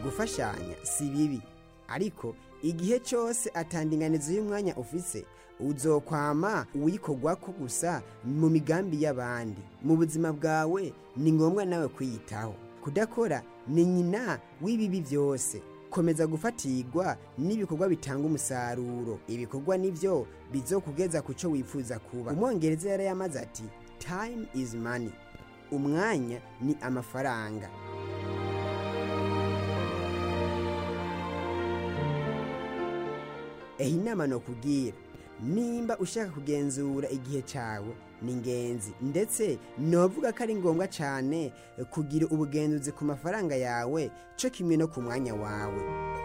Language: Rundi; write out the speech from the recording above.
gufashanya si bibi, ariko igihe cyose atandinganizo y'umwanya ufise uzokwama uwikorwako gusa mu migambi y'abandi. Mu buzima bwawe ni ngombwa nawe kwiyitaho. Kudakora ni nyina w'ibibi byose. Komeza gufatirwa n'ibikorwa bitanga umusaruro. Ibikorwa nivyo bizokugeza ku cyo wifuza kuba. Umwongereza yarayamaze ati time is money, umwanya ni amafaranga. Inama no kugira, nimba ushaka kugenzura igihe cyawe ni ingenzi, ndetse novuga ko ari ngombwa cyane kugira ubugenzuzi ku mafaranga yawe cyo kimwe no ku mwanya wawe.